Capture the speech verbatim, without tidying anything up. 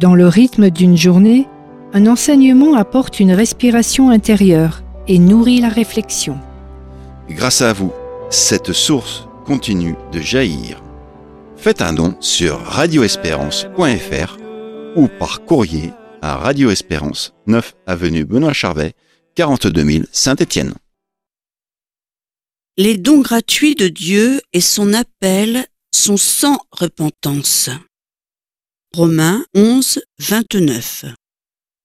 Dans le rythme d'une journée, un enseignement apporte une respiration intérieure et nourrit la réflexion. Grâce à vous, cette source continue de jaillir. Faites un don sur radio espérance point f r ou par courrier à Radio Espérance, neuf avenue Benoît Charvet, quarante-deux mille Saint-Étienne. Les dons gratuits de Dieu et son appel sont sans repentance. Romains onze, vingt-neuf.